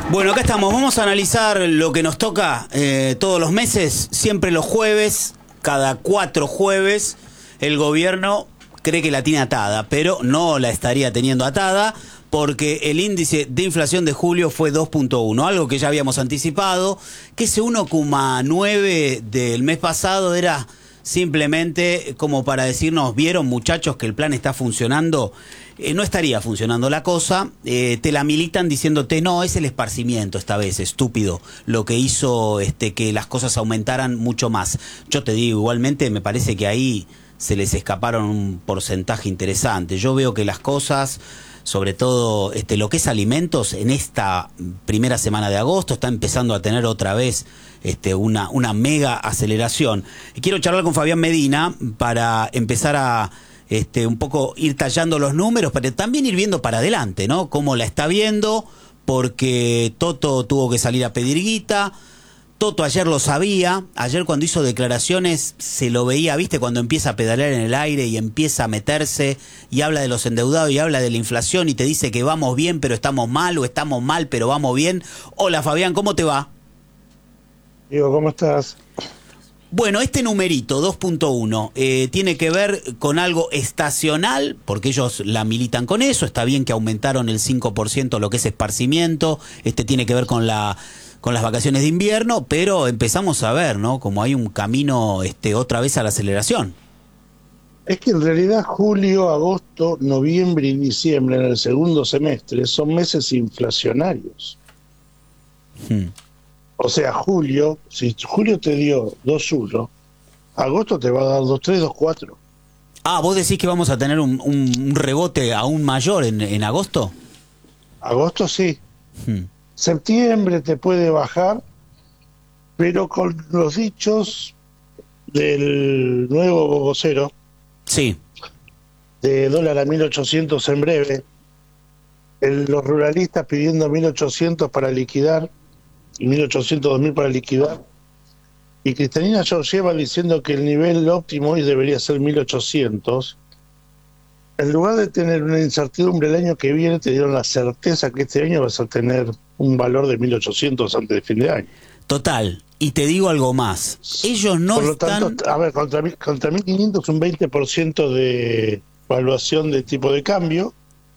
Bueno, acá estamos. Vamos a analizar lo que nos toca todos los meses, siempre los jueves, cada 4 jueves, el gobierno cree que la tiene atada, pero no la estaría teniendo atada porque el índice de inflación de julio fue 2.1, algo que ya habíamos anticipado, que ese 1,9 del mes pasado era simplemente como para decirnos, vieron muchachos que el plan está funcionando. No estaría funcionando la cosa, te la militan diciéndote, no, es el esparcimiento esta vez, estúpido, lo que hizo que las cosas aumentaran mucho más. Yo te digo, igualmente me parece que ahí se les escaparon un porcentaje interesante. Yo veo que las cosas, sobre todo lo que es alimentos, en esta primera semana de agosto está empezando a tener otra vez una mega aceleración. Y quiero charlar con Fabián Medina para empezar a un poco ir tallando los números, pero también ir viendo para adelante, ¿no? Cómo la está viendo, porque Toto tuvo que salir a pedir guita. Toto ayer lo sabía, ayer cuando hizo declaraciones se lo veía, ¿viste? Cuando empieza a pedalear en el aire y empieza a meterse y habla de los endeudados y habla de la inflación y te dice que vamos bien pero estamos mal, o estamos mal pero vamos bien. Hola Fabián, ¿cómo te va? Diego, ¿cómo estás? Bueno, este numerito 2.1 tiene que ver con algo estacional, porque ellos la militan con eso. Está bien que aumentaron el 5% lo que es esparcimiento, tiene que ver con las vacaciones de invierno, pero empezamos a ver, ¿no? Como hay un camino otra vez a la aceleración. Es que en realidad julio, agosto, noviembre y diciembre, en el segundo semestre, son meses inflacionarios. O sea, julio, si julio te dio 2.1, agosto te va a dar 2.3, 2.4. Ah, ¿vos decís que vamos a tener un rebote aún mayor en agosto? Agosto sí. Septiembre te puede bajar, pero con los dichos del nuevo vocero, sí, de dólar a 1.800 en breve, los ruralistas pidiendo 1.800 para liquidar, y 1.800, 2.000 para liquidar, y Cristalina Georgieva diciendo que el nivel óptimo hoy debería ser 1.800, en lugar de tener una incertidumbre el año que viene, te dieron la certeza que este año vas a tener un valor de 1.800 antes de fin de año. Total, y te digo algo más, ellos no Por lo están... tanto, a ver, contra 1.500 un 20% de evaluación de tipo de cambio,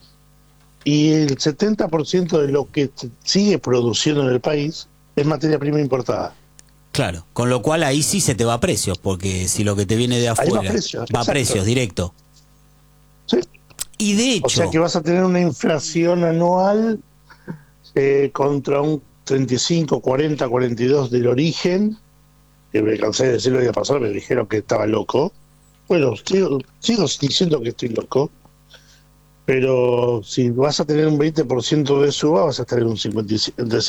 y el 70% de lo que sigue produciendo en el país es materia prima importada. Claro, con lo cual ahí sí se te va a precios, porque si lo que te viene de afuera va a precios directo. Sí. Y de hecho... O sea que vas a tener una inflación anual contra un 35, 40, 42 del origen, que me cansé de decirlo el día pasado, me dijeron que estaba loco. Bueno, sigo diciendo que estoy loco, pero si vas a tener un 20% de suba, vas a tener un 50 y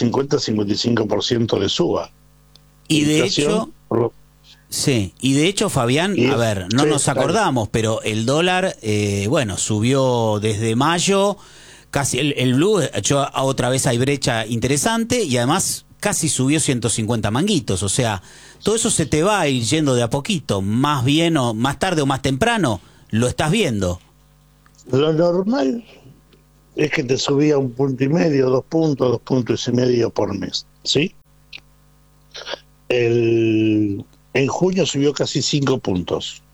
55% de suba. Y de hecho... Sí, y de hecho, Fabián, a ver, no nos acordamos, pero el dólar, subió desde mayo, casi el blue, otra vez hay brecha interesante, y además casi subió 150 manguitos, o sea, todo eso se te va a ir yendo de a poquito, más bien o más tarde o más temprano, lo estás viendo. Lo normal es que te subía 1,5 puntos, 2 puntos, 2,5 puntos por mes, ¿sí? En junio subió casi 5 puntos.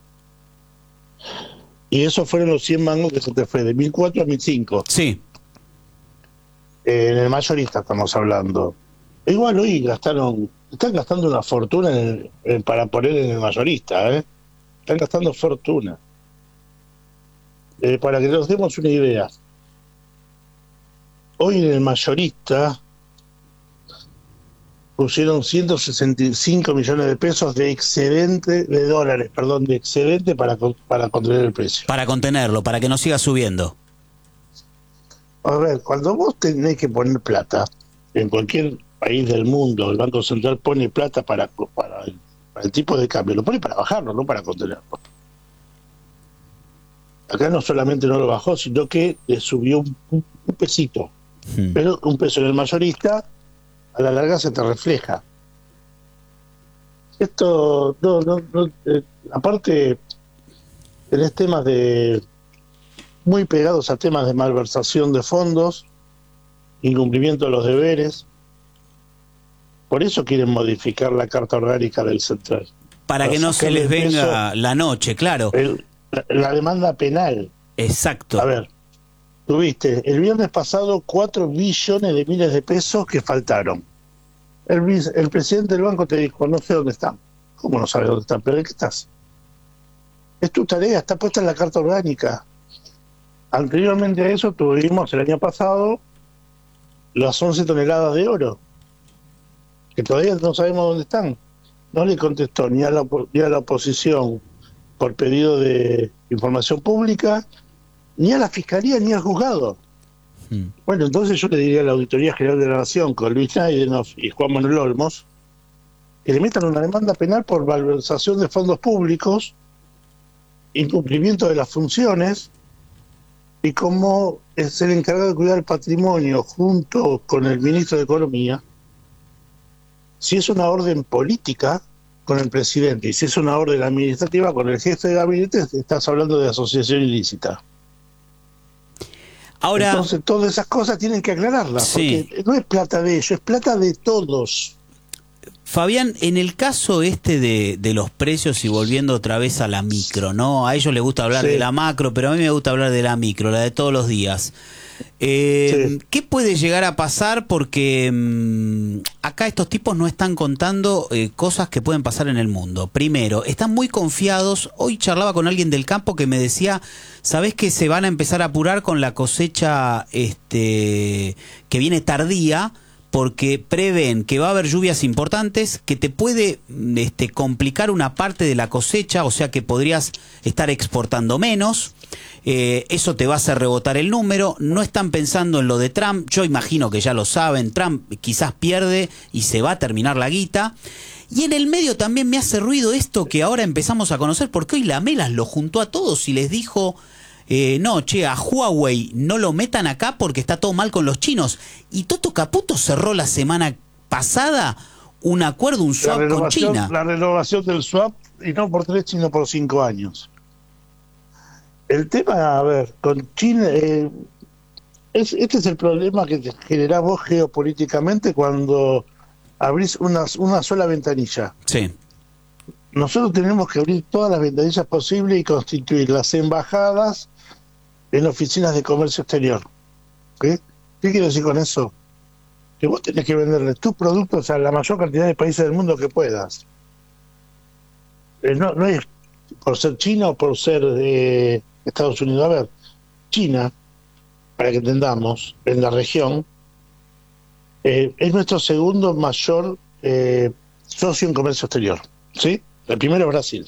Y esos fueron los 100 mangos que se te fue, de 1.400 a 1.500. Sí. En el mayorista estamos hablando. Igual hoy están gastando una fortuna para poner en el mayorista, ¿eh? Están gastando fortuna. Para que nos demos una idea, hoy en el mayorista pusieron 165 millones de pesos de excedente, de dólares, perdón, de excedente para contener el precio. Para contenerlo, para que no siga subiendo. A ver, cuando vos tenés que poner plata, en cualquier país del mundo, el Banco Central pone plata para el tipo de cambio, lo pone para bajarlo, no para contenerlo. Acá no solamente no lo bajó, sino que le subió un pesito. Pero un peso en el mayorista, a la larga se te refleja. Esto, aparte, tenés temas muy pegados a temas de malversación de fondos, incumplimiento de los deberes, Por eso quieren modificar la Carta Orgánica del Central. Para que no se les venga la noche, claro. La demanda penal. Exacto. A ver, tuviste el viernes pasado 4 billones de miles de pesos que faltaron. El presidente del banco te dijo, no sé dónde están. ¿Cómo no sabes dónde están? ¿Pero de qué estás? Es tu tarea, está puesta en la Carta Orgánica. Anteriormente a eso tuvimos el año pasado las 11 toneladas de oro, que todavía no sabemos dónde están. No le contestó ni a la oposición por pedido de información pública, ni a la Fiscalía, ni al juzgado. Bueno, entonces yo le diría a la Auditoría General de la Nación, con Luis Naidenov y Juan Manuel Olmos, que le metan una demanda penal por malversación de fondos públicos, incumplimiento de las funciones, y como es el encargado de cuidar el patrimonio junto con el ministro de Economía, si es una orden política con el presidente y si es una orden administrativa con el jefe de gabinete, estás hablando de asociación ilícita. Ahora, entonces todas esas cosas tienen que aclararlas, sí, porque no es plata de ellos, es plata de todos. Fabián, en el caso de los precios y volviendo otra vez a la micro, ¿no? A ellos les gusta hablar de la macro, pero a mí me gusta hablar de la micro, la de todos los días. ¿Qué puede llegar a pasar? Porque acá estos tipos no están contando cosas que pueden pasar en el mundo. Primero, están muy confiados. Hoy charlaba con alguien del campo que me decía, ¿sabés que se van a empezar a apurar con la cosecha que viene tardía? Porque prevén que va a haber lluvias importantes, que te puede complicar una parte de la cosecha, o sea que podrías estar exportando menos. Eso te va a hacer rebotar el número. No están pensando en lo de Trump. Yo imagino que ya lo saben. Trump quizás pierde y se va a terminar la guita. Y en el medio también me hace ruido esto que ahora empezamos a conocer, porque hoy la Melas lo juntó a todos y les dijo... no, che, a Huawei no lo metan acá porque está todo mal con los chinos. Y Toto Caputo cerró la semana pasada un acuerdo, un swap con China. La renovación del swap, y no por 3, sino por 5 años. El tema, a ver, con China, este es el problema que te generás vos geopolíticamente cuando abrís una sola ventanilla. Sí. Nosotros tenemos que abrir todas las ventanillas posibles y constituir las embajadas en oficinas de comercio exterior. ¿Qué quiero decir con eso? Que vos tenés que venderle tus productos a la mayor cantidad de países del mundo que puedas. No es por ser China o por ser Estados Unidos. A ver, China, para que entendamos, en la región, es nuestro segundo mayor socio en comercio exterior. ¿Sí? El primero es Brasil.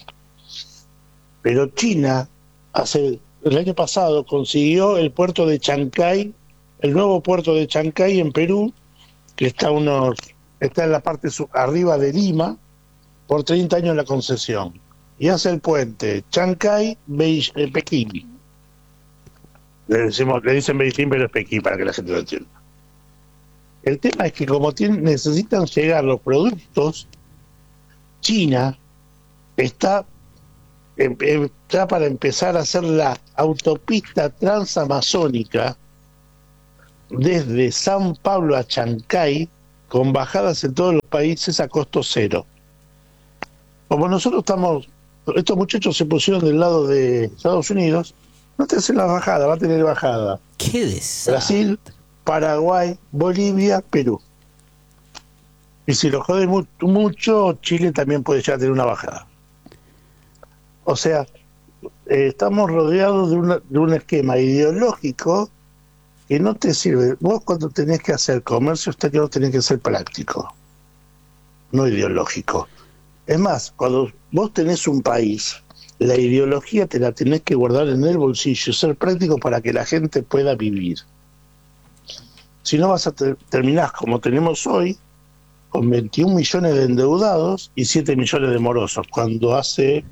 Pero China, el año pasado, consiguió el puerto de Chancay, el nuevo puerto de Chancay en Perú, que está en la parte arriba de Lima, por 30 años la concesión. Y hace el puente Chancay-Pekín. Le dicen Beijing, pero es Pekín, para que la gente lo entienda. El tema es que como necesitan llegar los productos, China está para empezar a hacer la autopista transamazónica desde San Pablo a Chancay, con bajadas en todos los países a costo cero. Como nosotros estos muchachos se pusieron del lado de Estados Unidos, no te hacen la bajada, va a tener bajada. ¡Qué desastre! Brasil, Paraguay, Bolivia, Perú. Y si lo jode mucho, Chile también puede ya tener una bajada. O sea, estamos rodeados de un esquema ideológico que no te sirve. Vos cuando tenés que hacer comercio exterior tenés que ser práctico, no ideológico. Es más, cuando vos tenés un país, la ideología te la tenés que guardar en el bolsillo, ser práctico para que la gente pueda vivir. Si no vas a terminar como tenemos hoy, con 21 millones de endeudados y 7 millones de morosos, cuando hace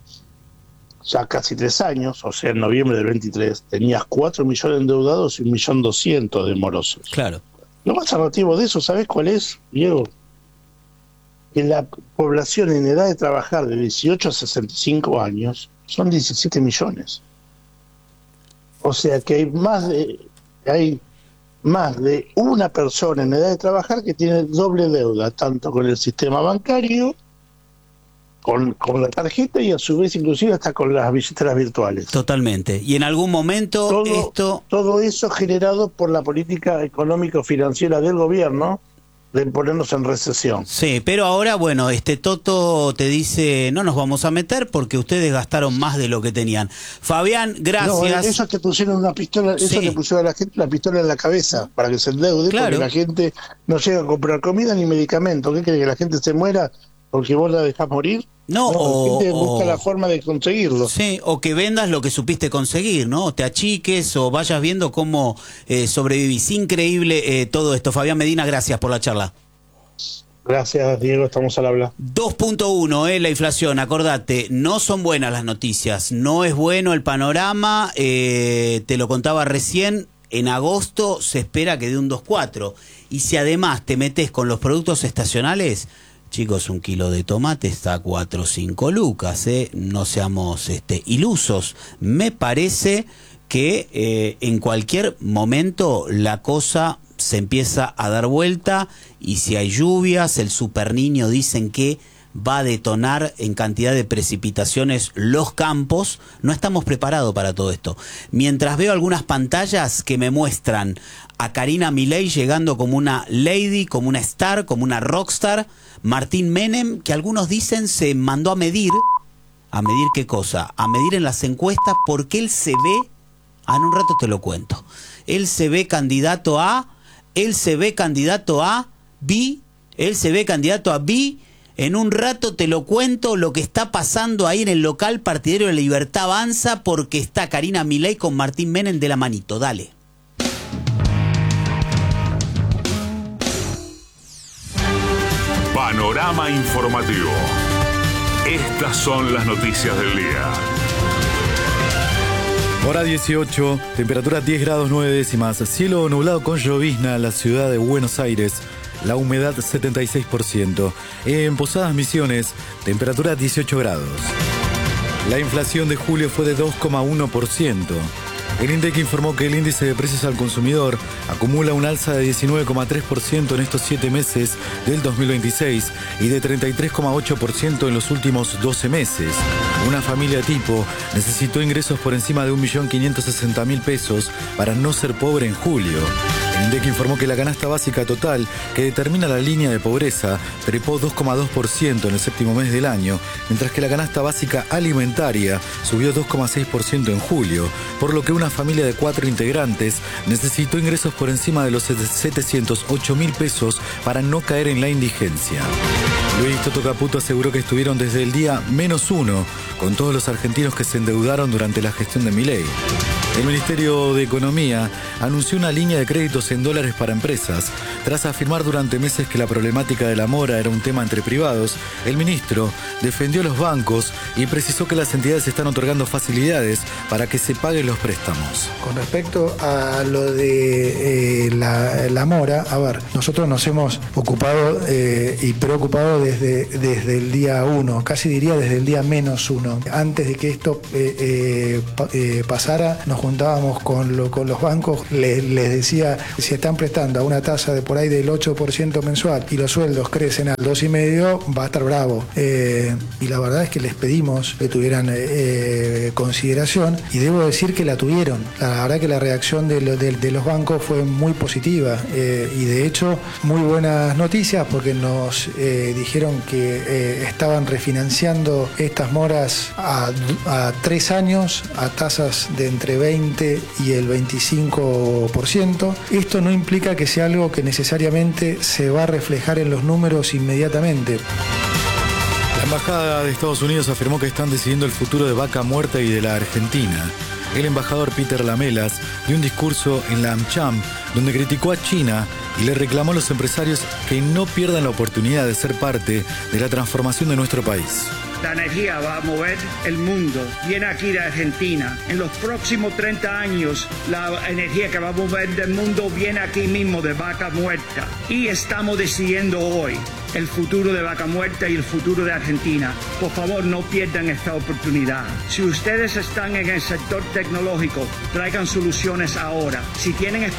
ya casi 3 años, o sea, en noviembre del 23, tenías 4 millones de endeudados y 1.200.000 de morosos. Claro. Lo más llamativo de eso, ¿sabés cuál es, Diego? Que la población en edad de trabajar de 18 a 65 años son 17 millones. O sea que hay más de una persona en edad de trabajar que tiene doble deuda, tanto con el sistema bancario, con la tarjeta y a su vez inclusive hasta con las billeteras virtuales. Totalmente. Y en algún momento todo eso generado por la política económico-financiera del gobierno de ponernos en recesión. Sí, pero ahora, bueno, Toto te dice, no nos vamos a meter porque ustedes gastaron más de lo que tenían. Fabián, gracias. No, eso te pusieron una pistola, eso te pusieron a la gente la pistola en la cabeza para que se endeude, claro, porque la gente no llega a comprar comida ni medicamentos. ¿Qué quiere, que la gente se muera porque vos la dejás morir? No, la gente busca la forma de conseguirlo. Sí, o que vendas lo que supiste conseguir, ¿no? Te achiques o vayas viendo cómo sobrevivís. Increíble todo esto. Fabián Medina, gracias por la charla. Gracias, Diego, estamos al habla. 2.1, la inflación, acordate, no son buenas las noticias, no es bueno el panorama, te lo contaba recién, en agosto se espera que dé un 2.4, y si además te metes con los productos estacionales, chicos, un kilo de tomate está a 4 o 5 lucas, no seamos ilusos. Me parece que en cualquier momento la cosa se empieza a dar vuelta, y si hay lluvias, el superniño dicen que va a detonar en cantidad de precipitaciones los campos. No estamos preparados para todo esto. Mientras veo algunas pantallas que me muestran a Karina Milei llegando como una lady, como una star, como una rockstar, Martín Menem, que algunos dicen se mandó a medir qué cosa, a medir en las encuestas, porque él se ve, en un rato te lo cuento, él se ve candidato a B, en un rato te lo cuento lo que está pasando ahí en el local partidario de Libertad Avanza, porque está Karina Milei con Martín Menem de la manito. Dale. Panorama informativo. Estas son las noticias del día. Hora 18, temperatura 10 grados 9 décimas, cielo nublado con llovizna en la ciudad de Buenos Aires, la humedad 76%. En Posadas Misiones, temperatura 18 grados. La inflación de julio fue de 2,1%. El INDEC informó que el índice de precios al consumidor acumula un alza de 19,3% en estos 7 meses del 2026 y de 33,8% en los últimos 12 meses. Una familia tipo necesitó ingresos por encima de 1.560.000 pesos para no ser pobre en julio. El INDEC informó que la canasta básica total, que determina la línea de pobreza, trepó 2,2% en el séptimo mes del año, mientras que la canasta básica alimentaria subió 2,6% en julio, por lo que una familia de 4 integrantes necesitó ingresos por encima de los 708.000 pesos para no caer en la indigencia. Luis Toto Caputo aseguró que estuvieron desde el día -1 con todos los argentinos que se endeudaron durante la gestión de Milei. El Ministerio de Economía anunció una línea de créditos en dólares para empresas. Tras afirmar durante meses que la problemática de la mora era un tema entre privados, el ministro defendió a los bancos y precisó que las entidades están otorgando facilidades para que se paguen los préstamos. Con respecto a lo de la mora, a ver, nosotros nos hemos ocupado y preocupado desde el día 1, casi diría desde el día -1. Antes de que esto pasara, nos juntábamos con los bancos, les decía, si están prestando a una tasa de por ahí del 8% mensual y los sueldos crecen al 2,5%, va a estar bravo. Y la verdad es que les pedimos que tuvieran consideración, y debo decir que la tuvieron. La verdad que la reacción de los bancos fue muy positiva, y de hecho muy buenas noticias, porque nos dijeron que estaban refinanciando estas moras a 3 años a tasas de entre 20 y el 25%. Esto no implica que sea algo que necesariamente se va a reflejar en los números inmediatamente. La Embajada de Estados Unidos afirmó que están decidiendo el futuro de Vaca Muerta y de la Argentina. El embajador Peter Lamelas dio un discurso en la AmCham donde criticó a China y le reclamó a los empresarios que no pierdan la oportunidad de ser parte de la transformación de nuestro país. La energía va a mover el mundo, viene aquí de Argentina. En los próximos 30 años, la energía que va a mover el mundo viene aquí mismo de Vaca Muerta. Y estamos decidiendo hoy el futuro de Vaca Muerta y el futuro de Argentina. Por favor, no pierdan esta oportunidad. Si ustedes están en el sector tecnológico, traigan soluciones ahora. Si tienen experiencia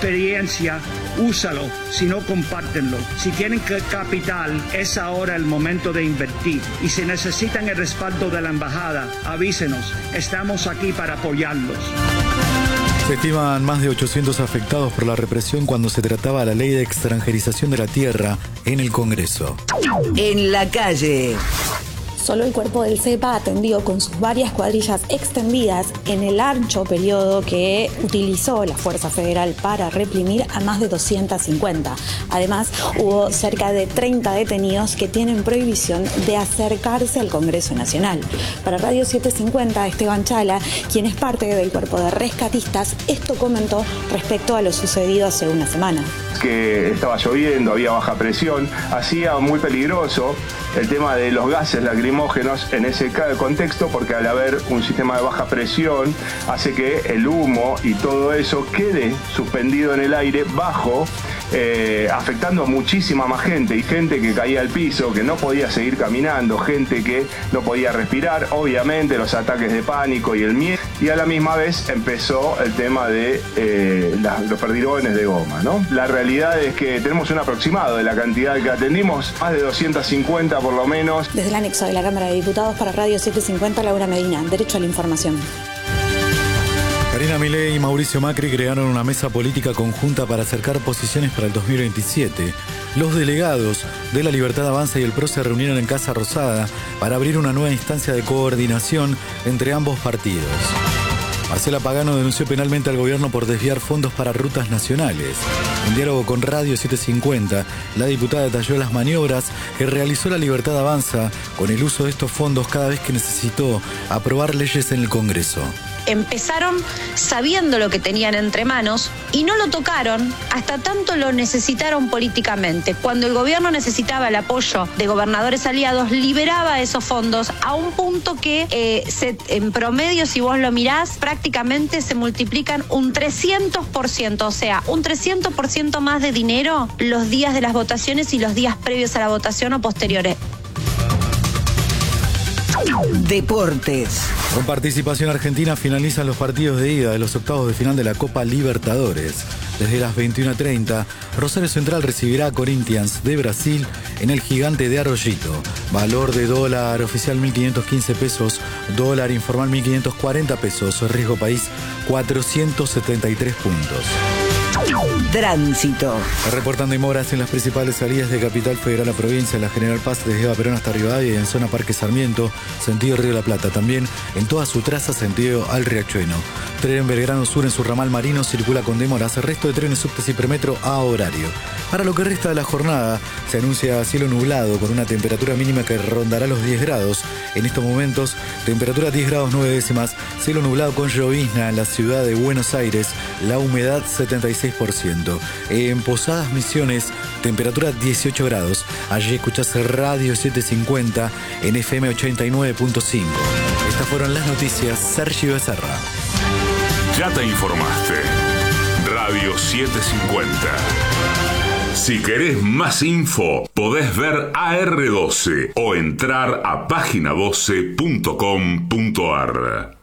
experiencia, úsalo, si no, compártenlo. Si tienen capital, es ahora el momento de invertir. Y si necesitan el respaldo de la embajada, avísenos. Estamos aquí para apoyarlos. Se estiman más de 800 afectados por la represión cuando se trataba la ley de extranjerización de la tierra en el Congreso. En la calle. Solo el cuerpo del CEPA atendió con sus varias cuadrillas extendidas en el ancho periodo que utilizó la Fuerza Federal para reprimir a más de 250. Además, hubo cerca de 30 detenidos que tienen prohibición de acercarse al Congreso Nacional. Para Radio 750, Esteban Chala, quien es parte del cuerpo de rescatistas, esto comentó respecto a lo sucedido hace una semana. Que estaba lloviendo, había baja presión, hacía muy peligroso el tema de los gases lacrimógenos en ese contexto, porque al haber un sistema de baja presión hace que el humo y todo eso quede suspendido en el aire bajo, afectando a muchísima más gente, y gente que caía al piso, que no podía seguir caminando, gente que no podía respirar, obviamente los ataques de pánico y el miedo, y a la misma vez empezó el tema de los perdigones de goma, ¿no? La realidad es que tenemos un aproximado de la cantidad que atendimos, más de 250 por lo menos. Desde el anexo de la Cámara de Diputados para Radio 750, Laura Medina, Derecho a la Información. Karina Milei y Mauricio Macri crearon una mesa política conjunta para acercar posiciones para el 2027. Los delegados de La Libertad Avanza y el PRO se reunieron en Casa Rosada para abrir una nueva instancia de coordinación entre ambos partidos. Marcela Pagano denunció penalmente al gobierno por desviar fondos para rutas nacionales. En diálogo con Radio 750, la diputada detalló las maniobras que realizó La Libertad Avanza con el uso de estos fondos cada vez que necesitó aprobar leyes en el Congreso. Empezaron sabiendo lo que tenían entre manos y no lo tocaron hasta tanto lo necesitaron políticamente. Cuando el gobierno necesitaba el apoyo de gobernadores aliados, liberaba esos fondos a un punto que en promedio, si vos lo mirás, prácticamente se multiplican un 300%, o sea, un 300% más de dinero los días de las votaciones y los días previos a la votación o posteriores. Deportes. Con participación argentina finalizan los partidos de ida de los octavos de final de la Copa Libertadores. Desde las 21:30, Rosario Central recibirá a Corinthians de Brasil en el Gigante de Arroyito. Valor de dólar oficial 1.515 pesos, dólar informal 1.540 pesos, riesgo país 473 puntos. Tránsito. Reportan demoras en las principales salidas de Capital Federal a provincia, la General Paz desde Eva Perón hasta Rivadavia y en zona Parque Sarmiento, sentido Río de la Plata. También en toda su traza, sentido al Riachuelo. Tren Belgrano Sur en su ramal marino circula con demoras. El resto de trenes subtes y premetro a horario. Para lo que resta de la jornada, se anuncia cielo nublado con una temperatura mínima que rondará los 10 grados. En estos momentos, temperatura 10 grados 9 décimas, cielo nublado con llovizna en la ciudad de Buenos Aires, la humedad 76%. En Posadas Misiones, temperatura 18 grados. Allí escuchás Radio 750 en FM 89.5. Estas fueron las noticias. Sergio Becerra. Ya te informaste. Radio 750. Si querés más info, podés ver AR12 o entrar a página12.com.ar.